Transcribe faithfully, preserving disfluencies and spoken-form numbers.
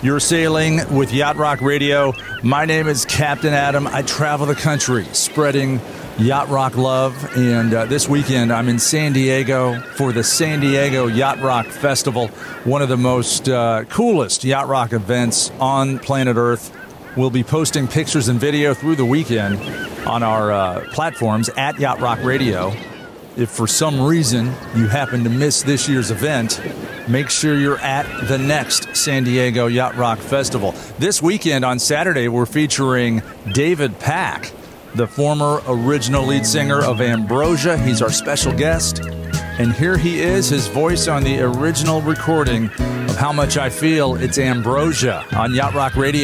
You're sailing with Yacht Rock Radio. My name is Captain Adam. I travel the country spreading Yacht Rock love. And uh, this weekend, I'm in San Diego for the San Diego Yacht Rock Festival, one of the most uh, coolest yacht rock events on planet Earth. We'll be posting pictures and video through the weekend on our uh, platforms at Yacht Rock Radio. If for some reason you happen to miss this year's event, make sure you're at the next San Diego Yacht Rock Festival. This weekend on Saturday, we're featuring David Pack, the former original lead singer of Ambrosia. He's our special guest. And here he is, his voice on the original recording of How Much I Feel. It's Ambrosia on Yacht Rock Radio.